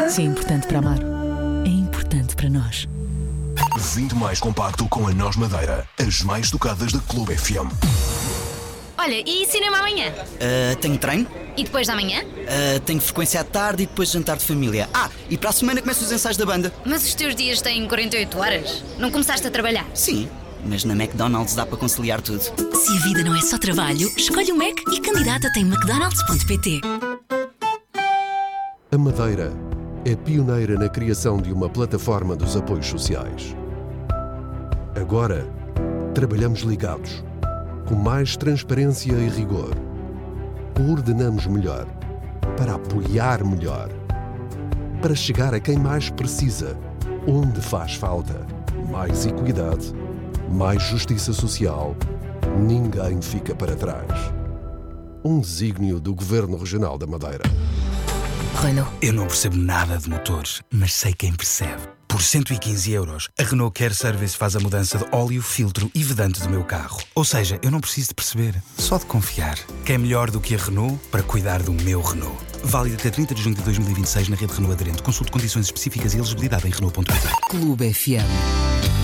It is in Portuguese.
Se é importante para Amaro, é importante para nós. 20 mais compacto com a Nós Madeira. As mais tocadas da Clube FM. Olha, e cinema amanhã? Tenho treino. E depois da manhã? Tenho frequência à tarde e depois jantar de família. E para a semana começam os ensaios da banda. Mas os teus dias têm 48 horas? Não começaste a trabalhar? Sim, mas na McDonald's dá para conciliar tudo. Se a vida não é só trabalho, escolhe o Mac e candidata-te em mcdonalds.pt. A Madeira é pioneira na criação de uma plataforma dos apoios sociais. Agora, trabalhamos ligados, com mais transparência e rigor. Coordenamos melhor, para apoiar melhor, para chegar a quem mais precisa, onde faz falta. Mais equidade, mais justiça social, ninguém fica para trás. Um desígnio do Governo Regional da Madeira. Renault. Eu não percebo nada de motores, mas sei quem percebe. Por 115 €, a Renault Care Service faz a mudança de óleo, filtro e vedante do meu carro. Ou seja, eu não preciso de perceber, só de confiar. Quem é melhor do que a Renault para cuidar do meu Renault? Válido até 30 de junho de 2026 na rede Renault aderente. Consulte condições específicas e elegibilidade em Renault.pt. Clube FM.